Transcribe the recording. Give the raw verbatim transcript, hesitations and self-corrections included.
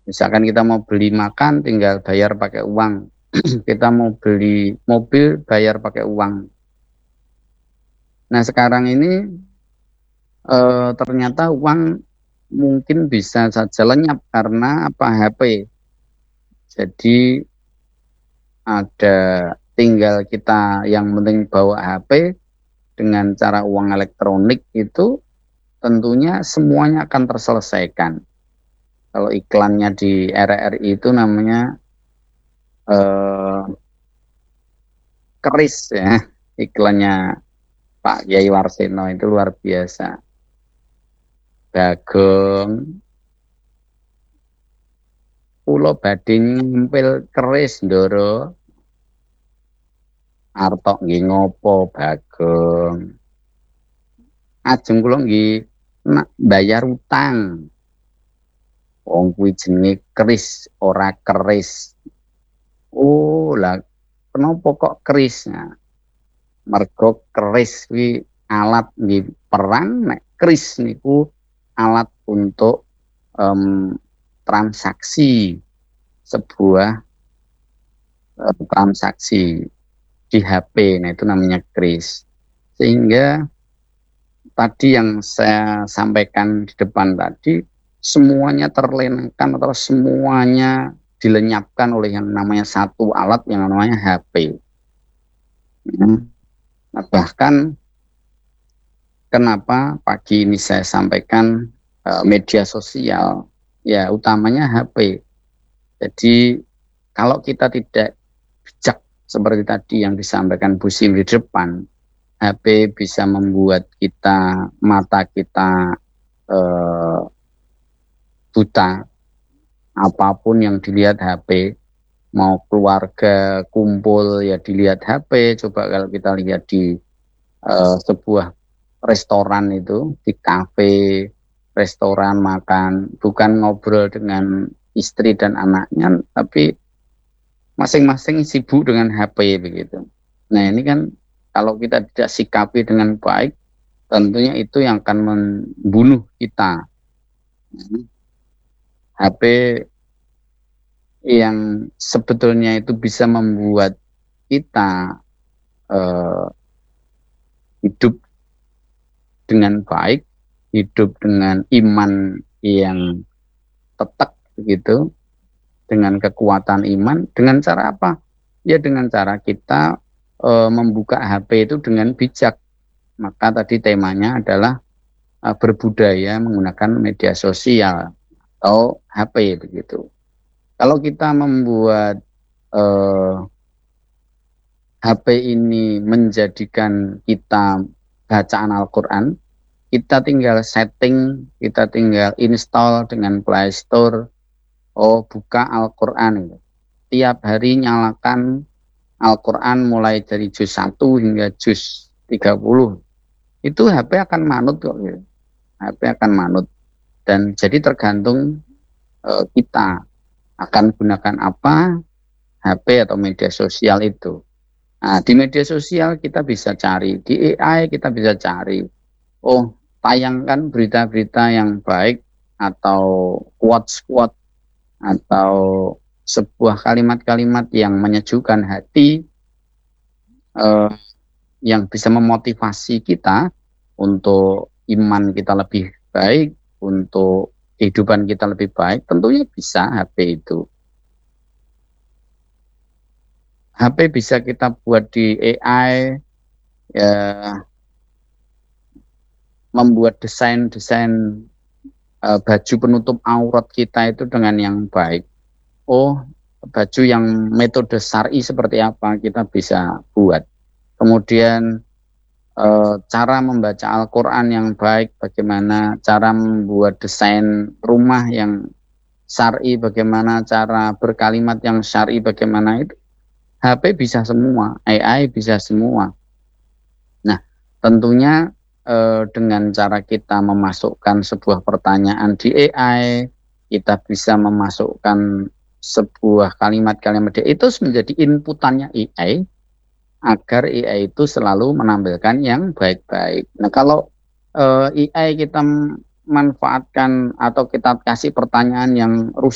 Misalkan kita mau beli makan tinggal bayar pakai uang, kita mau beli mobil bayar pakai uang. Nah sekarang ini eh, ternyata uang mungkin bisa saja lenyap karena apa H P. Jadi ada tinggal kita yang penting bawa H P dengan cara uang elektronik itu tentunya semuanya akan terselesaikan. Kalau iklannya di R R I itu namanya eh, keris ya, iklannya Pak Yai Warsino itu luar biasa. Bagong, pulau badhe nyempil keris ndoro. Artok nggih ngopo Bagong? Ajeng kula nggih nak bayar utang. Wong kuwi jenenge keris ora keris. Oh, lah kenapa kok keris? Nah, mergo keris kuwi alat nggih perang, nek keris niku alat untuk um, transaksi sebuah uh, transaksi di H P. Nah, itu namanya keris. Sehingga tadi yang saya sampaikan di depan tadi semuanya terlenangkan atau semuanya dilenyapkan oleh yang namanya satu alat yang namanya H P. Nah, bahkan kenapa pagi ini saya sampaikan uh, media sosial, ya utamanya H P. Jadi kalau kita tidak bijak seperti tadi yang disampaikan Bu Sim di depan, H P bisa membuat kita, mata kita uh, buta. Apapun yang dilihat H P, mau keluarga kumpul ya dilihat H P. Coba kalau kita lihat di uh, sebuah restoran itu, di kafe, restoran makan, bukan ngobrol dengan istri dan anaknya, tapi masing-masing sibuk dengan H P begitu. Nah ini kan kalau kita tidak sikapi dengan baik, tentunya itu yang akan membunuh kita. H P yang sebetulnya itu bisa membuat kita eh, hidup dengan baik, hidup dengan iman yang tetap begitu, dengan kekuatan iman, dengan cara apa? Ya dengan cara kita eh, membuka H P itu dengan bijak. Maka tadi temanya adalah eh, berbudaya menggunakan media sosial atau H P begitu. Kalau kita membuat eh, H P ini menjadikan kita bacaan Al-Quran, kita tinggal setting, kita tinggal install dengan Play Store, oh buka Al-Quran. Tiap hari nyalakan Al-Quran mulai dari juz satu hingga juz tiga puluh. Itu H P akan manut kok. Ya. H P akan manut. Dan jadi tergantung eh, kita akan gunakan apa H P atau media sosial itu. Nah, di media sosial kita bisa cari, di A I kita bisa cari. Oh, tayangkan berita-berita yang baik atau quotes-quotes atau sebuah kalimat-kalimat yang menyejukkan hati, eh, yang bisa memotivasi kita untuk iman kita lebih baik, untuk kehidupan kita lebih baik, tentunya bisa H P itu. H P bisa kita buat di A I, ya, membuat desain-desain uh, baju penutup aurat kita itu dengan yang baik. Oh, baju yang metode syar'i seperti apa kita bisa buat. Kemudian uh, cara membaca Al-Quran yang baik bagaimana, cara membuat desain rumah yang syar'i bagaimana, cara berkalimat yang syar'i bagaimana, itu H P bisa semua, A I bisa semua. Nah, tentunya eh, dengan cara kita memasukkan sebuah pertanyaan di A I, kita bisa memasukkan sebuah kalimat-kalimat itu menjadi inputannya A I, agar A I itu selalu menampilkan yang baik-baik. Nah, kalau eh, A I kita manfaatkan atau kita kasih pertanyaan yang rusak,